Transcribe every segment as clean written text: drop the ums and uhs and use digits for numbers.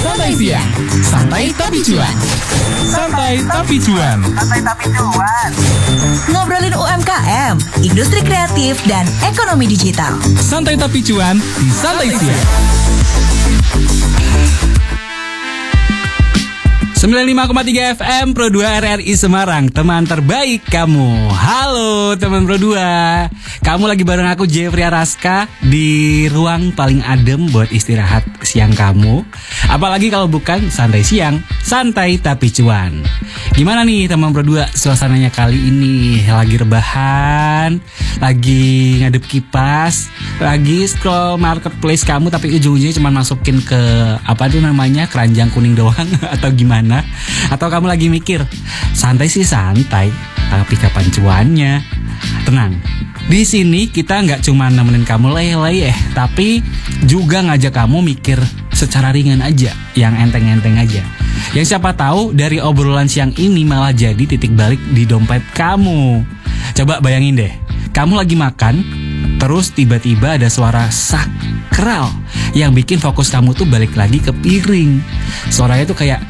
Santai siang, santai tapi cuan. Santai tapi cuan. Ngobrolin UMKM, industri kreatif, dan ekonomi digital. Santai tapi cuan di Santai Siang. 95,3 FM Pro 2 RRI Semarang, teman terbaik kamu. Halo teman Pro 2. Kamu lagi bareng aku Jeffrey Araska di ruang paling adem buat istirahat siang kamu. Apalagi kalau bukan santai siang, santai tapi cuan. Gimana nih teman Pro 2 suasananya kali ini? Lagi rebahan, lagi ngadep kipas, lagi scroll marketplace kamu tapi ujung-ujungnya cuma masukin ke apa tuh namanya, keranjang kuning doang atau gimana? Atau kamu lagi mikir, santai sih santai, tapi kapan cuannya? Tenang, di sini kita nggak cuma nemenin kamu leleh, tapi juga ngajak kamu mikir secara ringan aja, yang enteng-enteng aja. Yang siapa tahu dari obrolan siang ini malah jadi titik balik di dompet kamu. Coba bayangin deh, kamu lagi makan, terus tiba-tiba ada suara sakral yang bikin fokus kamu tuh balik lagi ke piring. Suaranya tuh kayak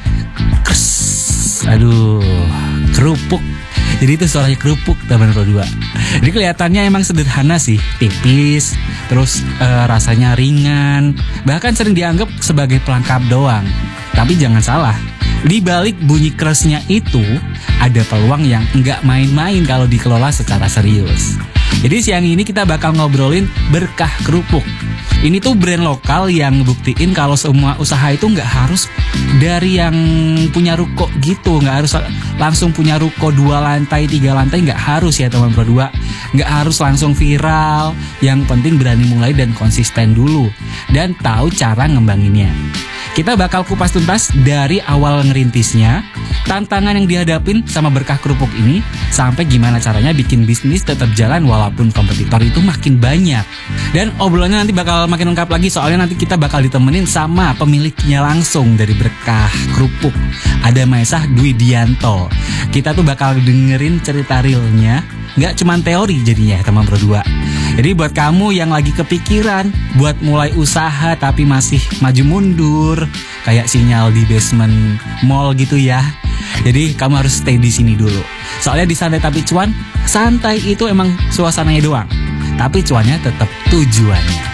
aduh, kerupuk. Jadi itu suaranya kerupuk teman Pro 2. Jadi kelihatannya emang sederhana sih, tipis, terus rasanya ringan, bahkan sering dianggap sebagai pelengkap doang. Tapi jangan salah, di balik bunyi kerasnya itu ada peluang yang nggak main-main kalau dikelola secara serius. Jadi siang ini kita bakal ngobrolin Berkah Kerupuk. Ini tuh brand lokal yang buktiin kalau semua usaha itu nggak harus dari yang punya ruko gitu, nggak harus langsung punya ruko 2 lantai, 3 lantai, nggak harus ya teman Pro 2. Nggak harus langsung viral, yang penting berani mulai dan konsisten dulu dan tahu cara ngembanginnya. Kita bakal kupas tuntas dari awal ngerintisnya, tantangan yang dihadapin sama Berkah Kerupuk ini, sampai gimana caranya bikin bisnis tetap jalan walaupun kompetitor itu makin banyak. Dan obrolannya nanti bakal makin lengkap lagi, soalnya nanti kita bakal ditemenin sama pemiliknya langsung dari Berkah Kerupuk. Ada Maesah Dwi Dianto. Kita tuh bakal dengerin cerita realnya, nggak cuman teori jadinya teman Pro 2. Jadi buat kamu yang lagi kepikiran buat mulai usaha tapi masih maju mundur, kayak sinyal di basement mall gitu ya. Jadi kamu harus stay di sini dulu. Soalnya di santai tapi cuan, santai itu emang suasananya doang, tapi cuannya tetap tujuannya.